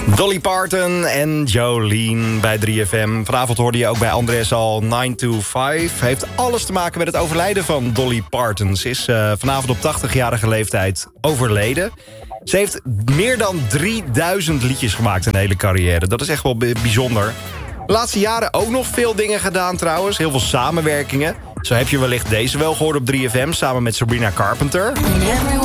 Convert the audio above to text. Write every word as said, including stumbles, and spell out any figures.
Dolly Parton en Jolene bij drie F M. Vanavond hoorde je ook bij Andres al nine to vijf. Heeft alles te maken met het overlijden van Dolly Parton. Ze is uh, vanavond op tachtigjarige leeftijd overleden. Ze heeft meer dan drieduizend liedjes gemaakt in de hele carrière. Dat is echt wel bijzonder. De laatste jaren ook nog veel dingen gedaan trouwens. Heel veel samenwerkingen. Zo heb je wellicht deze wel gehoord op drie F M samen met Sabrina Carpenter.